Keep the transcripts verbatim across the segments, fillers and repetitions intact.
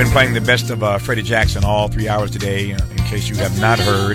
been playing the best of uh, Freddie Jackson all three hours today. Uh, in case you have not heard,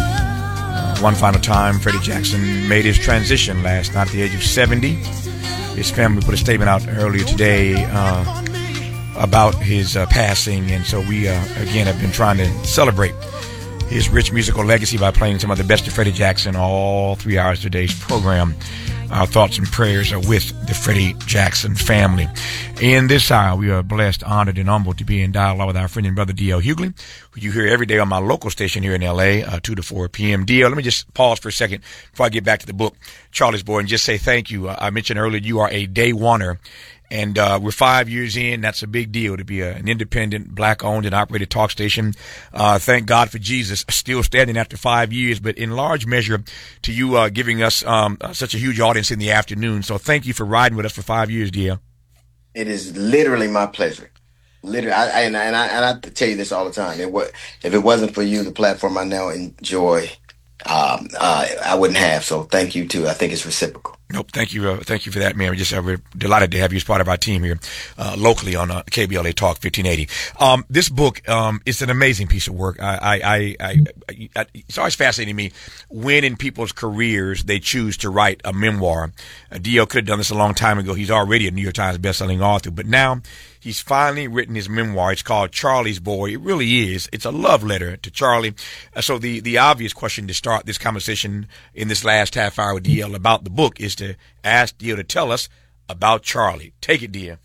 uh, one final time, Freddie Jackson made his transition last night at the age of seventy. His family put a statement out earlier today uh, about his uh, passing, and so we, uh, again, have been trying to celebrate his rich musical legacy by playing some of the best of Freddie Jackson all three hours of today's program. Our thoughts and prayers are with the Freddie Jackson family. In this hour, we are blessed, honored, and humbled to be in dialogue with our friend and brother D L Hughley, who you hear every day on my local station here in L A, uh, two to four p.m. D L, let me just pause for a second before I get back to the book, Charlie's Boy, and just say thank you. Uh, I mentioned earlier you are a day oneer. And uh, we're five years in. That's a big deal to be a, an independent, black-owned and operated talk station. Uh, thank God for Jesus still standing after five years, but in large measure to you uh, giving us um, uh, such a huge audience in the afternoon. So thank you for riding with us for five years, D L. It is literally my pleasure. Literally, I, I, and, I, and, I, and I tell you this all the time. It was, if it wasn't for you, the platform I now enjoy, um, uh, I wouldn't have. So thank you, too. I think it's reciprocal. Nope. Thank you. Uh, thank you for that, man. We're just uh, we're delighted to have you as part of our team here uh, locally on uh, K B L A Talk fifteen eighty. Um, this book um, is an amazing piece of work. I, I, I, I, I, it's always fascinating to me when in people's careers they choose to write a memoir. Uh, D L could have done this a long time ago. He's already a New York Times bestselling author, but now he's finally written his memoir. It's called Charlie's Boy. It really is. It's a love letter to Charlie. Uh, so the, the obvious question to start this conversation in this last half hour with D L about the book is to ask D L to tell us about Charlie. Take it, D L.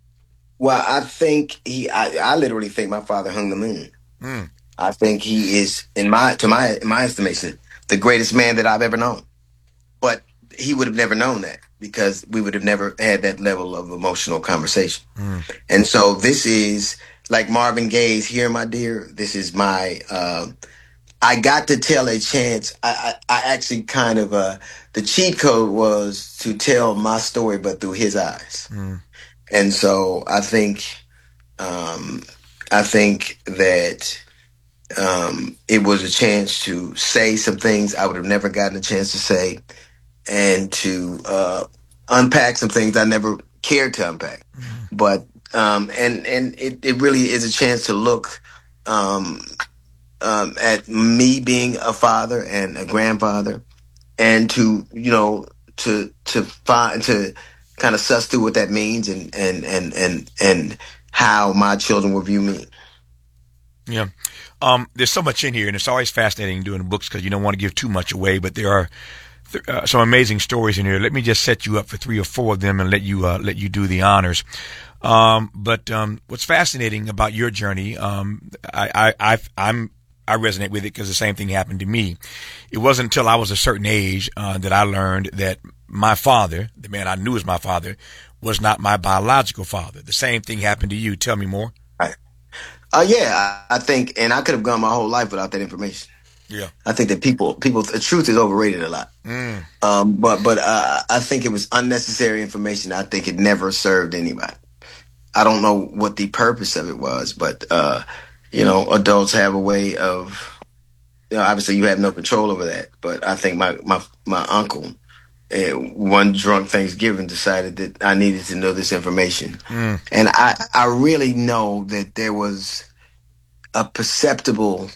Well, I think he, I, I literally think my father hung the moon. Mm. I think he is, in my, to my, in my estimation, the greatest man that I've ever known. But he would have never known that because we would have never had that level of emotional conversation. Mm. And so this is like Marvin Gaye's Here, My Dear. This is my, uh, I got to tell a chance. I, I, I actually kind of, uh, the cheat code was to tell my story, but through his eyes. Mm. And so I think, um, I think that, um, it was a chance to say some things I would have never gotten a chance to say and to, uh, unpack some things I never cared to unpack. Mm. But, um, and, and it, it really is a chance to look, um, Um, at me being a father and a grandfather, and to you know to to find to kind of suss through what that means and and and and and how my children will view me. Yeah, um, there's so much in here, and it's always fascinating doing books because you don't want to give too much away. But there are th- uh, some amazing stories in here. Let me just set you up for three or four of them and let you uh, let you do the honors. Um, but um, what's fascinating about your journey, um, I, I I've, I'm I resonate with it because the same thing happened to me. It wasn't until I was a certain age uh, that I learned that my father, the man I knew as my father, was not my biological father. The same thing happened to you. Tell me more. Right. Uh, yeah, I, I think, and I could have gone my whole life without that information. Yeah. I think that people, people, the truth is overrated a lot. Mm. Um, but, but uh, I think it was unnecessary information. I think it never served anybody. I don't know what the purpose of it was, but, uh, you know, adults have a way of, you know, obviously you have no control over that. But I think my, my, my uncle, uh, one drunk Thanksgiving decided that I needed to know this information. Mm. And I, I really know that there was a perceptible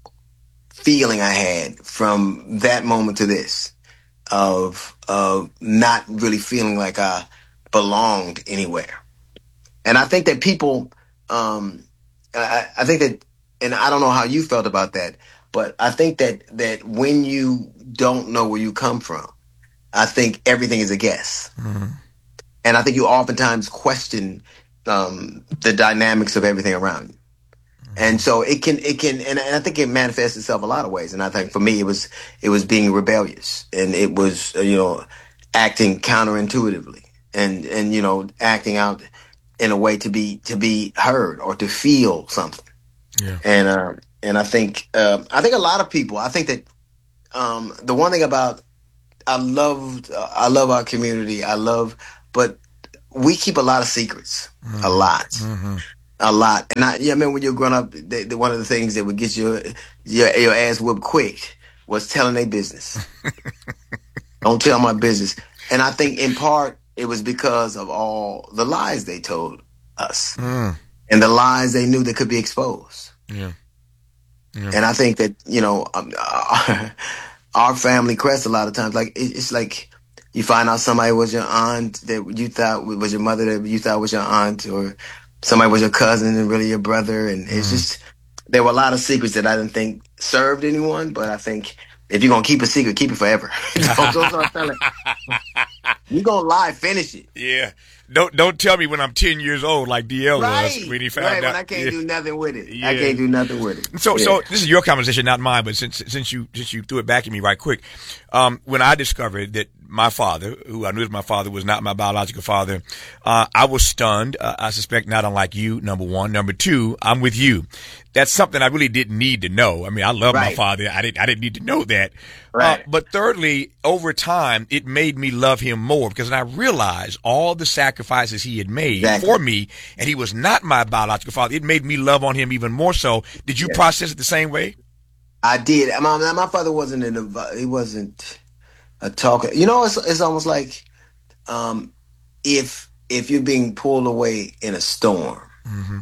feeling I had from that moment to this of, of not really feeling like I belonged anywhere. And I think that people, um, I, I think that, and I don't know how you felt about that, but I think that, that when you don't know where you come from, I think everything is a guess. Mm-hmm. And I think you oftentimes question, um, the dynamics of everything around you. Mm-hmm. And so it can, it can, and, and I think it manifests itself a lot of ways. And I think for me, it was, it was being rebellious, and it was, uh, you know, acting counterintuitively and, and, you know, acting out in a way to be to be heard or to feel something. Yeah. And uh, and I think uh, I think a lot of people. I think that um, the one thing about I love uh, I love our community. I love, but we keep a lot of secrets. Mm-hmm. A lot, mm-hmm. a lot. And I, yeah, I remember when you were growing up, the, the, one of the things that would get your your, your ass whooped quick was telling their business. Don't tell my business. And I think in part, it was because of all the lies they told us. Mm. and the lies they knew that could be exposed. Yeah. Yeah. And I think that, you know, um, our, our family crest a lot of times, like, it, it's like you find out somebody was your aunt that you thought was your mother that you thought was your aunt, or somebody was your cousin and really your brother. And it's mm. just, there were a lot of secrets that I didn't think served anyone, but I think if you're going to keep a secret, keep it forever. Don't, don't start telling. You're going to lie, finish it. Yeah. Don't don't tell me when I'm ten years old like D L right. was when he found right, out. When I can't yeah. do nothing with it. Yeah. I can't do nothing with it. So yeah. so this is your conversation, not mine, but since since you since you threw it back at me right quick, um, when I discovered that my father, who I knew was my father, was not my biological father, uh, I was stunned. Uh, I suspect not unlike you, number one. Number two, I'm with you. That's something I really didn't need to know. I mean, I love right. my father. I didn't I didn't need to know that. Right. Uh, but thirdly, over time, it made me love him more because I realized all the sacrifices he had made exactly. for me, and he was not my biological father. It made me love on him even more so. Did you yes. process it the same way? I did. My, my father wasn't in a, he wasn't a talker. You know, it's it's almost like um, if if you're being pulled away in a storm, mm-hmm.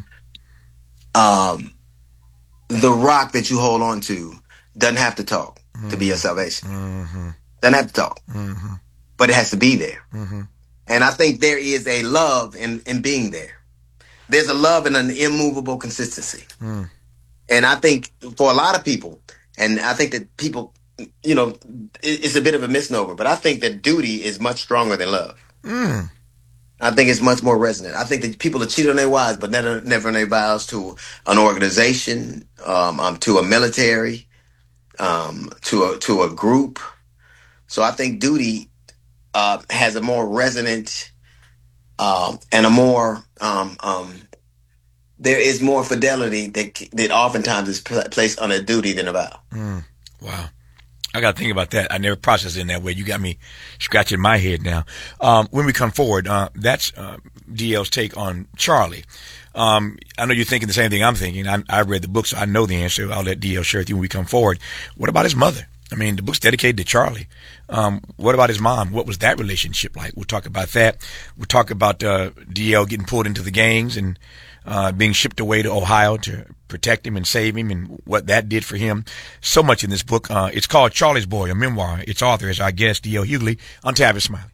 um, the rock that you hold on to doesn't have to talk mm-hmm. to be your salvation. Mm-hmm. Doesn't have to talk, mm-hmm. but it has to be there. Mm-hmm. And I think there is a love in, in being there. There's a love and an immovable consistency. Mm. And I think for a lot of people, and I think that people, you know, it's a bit of a misnomer, but I think that duty is much stronger than love. Mm. I think it's much more resonant. I think that people are cheating on their wives, but never, never on their vows to an organization, um, um, to a military, um, to a to a group. So I think duty uh, has a more resonant um, and a more um, um, there is more fidelity that that oftentimes is pl- placed on a duty than a vow. Mm. Wow. I got to think about that. I never processed it in that way. You got me scratching my head now. Um, when we come forward, uh, that's uh, D L's take on Charlie. Um, I know you're thinking the same thing I'm thinking. I, I read the book, so I know the answer. I'll let D L share with you when we come forward. What about his mother? I mean, the book's dedicated to Charlie. Um, what about his mom? What was that relationship like? We'll talk about that. We'll talk about uh, D L getting pulled into the gangs and uh, being shipped away to Ohio to protect him and save him and what that did for him. So much in this book. Uh, it's called Charlie's Boy, a memoir. Its author is our guest, D L Hughley, on Tavis Smiley.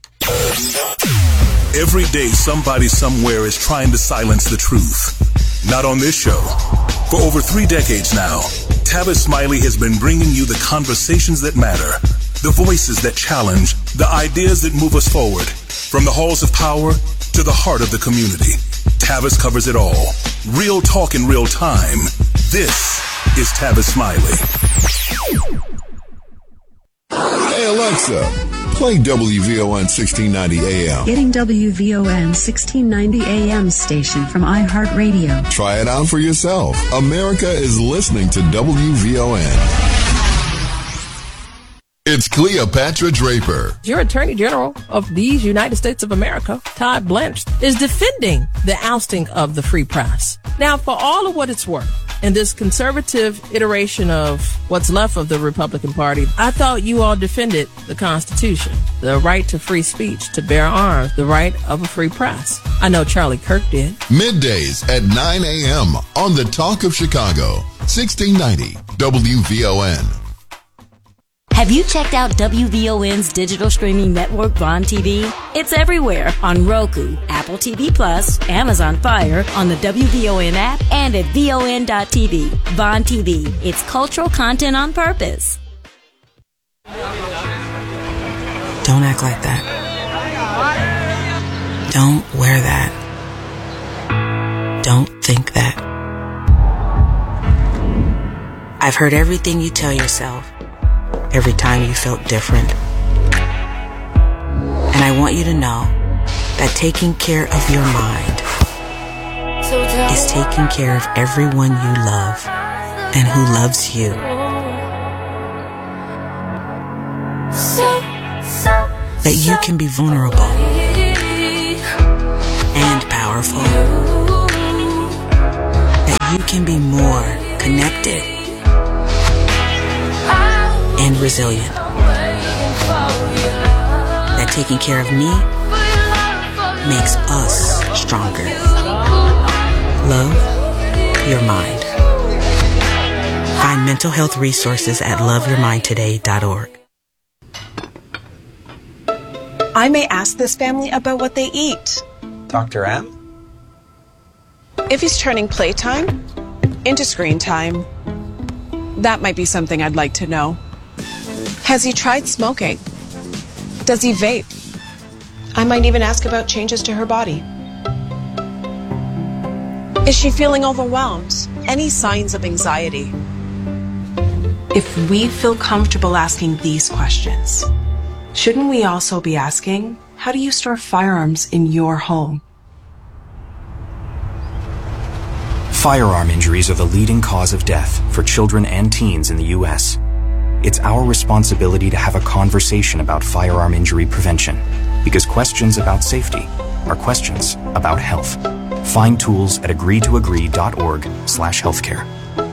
Every day, somebody somewhere is trying to silence the truth. Not on this show. For over three decades now, Tavis Smiley has been bringing you the conversations that matter, the voices that challenge, the ideas that move us forward. From the halls of power to the heart of the community, Tavis covers it all. Real talk in real time. This is Tavis Smiley. Hey Alexa, play W V O N sixteen ninety A M. Getting W V O N sixteen ninety A M station from iHeartRadio. Try it out for yourself. America is listening to W V O N. It's Cleopatra Draper. Your Attorney General of these United States of America, Todd Blanche, is defending the ousting of the free press. Now, for all of what it's worth, in this conservative iteration of what's left of the Republican Party, I thought you all defended the Constitution, the right to free speech, to bear arms, the right of a free press. I know Charlie Kirk did. Middays at nine a.m. on the Talk of Chicago, sixteen ninety W V O N. Have you checked out W V O N's digital streaming network, Vaughn T V? It's everywhere on Roku, Apple T V Plus, Amazon Fire, on the W V O N app, and at V O N dot T V. Vaughn T V. It's cultural content on purpose. Don't act like that. Don't wear that. Don't think that. I've heard everything you tell yourself. Every time you felt different. And I want you to know that taking care of your mind is taking care of everyone you love and who loves you. That you can be vulnerable and powerful. That you can be more connected and resilient. That taking care of me makes us stronger. Love your mind. Find mental health resources at love your mind today dot org. I may ask this family about what they eat. Doctor M? If he's turning playtime into screen time, that might be something I'd like to know. Has he tried smoking? Does he vape? I might even ask about changes to her body. Is she feeling overwhelmed? Any signs of anxiety? If we feel comfortable asking these questions, shouldn't we also be asking, how do you store firearms in your home? Firearm injuries are the leading cause of death for children and teens in the U S It's our responsibility to have a conversation about firearm injury prevention, because questions about safety are questions about health. Find tools at agree to agree dot org slash healthcare.